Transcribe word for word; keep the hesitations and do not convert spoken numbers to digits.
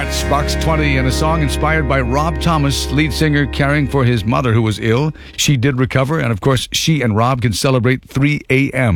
Box twenty, and a song inspired by Rob Thomas, lead singer caring for his mother who was ill. She did recover, and of course, she and Rob can celebrate three a.m.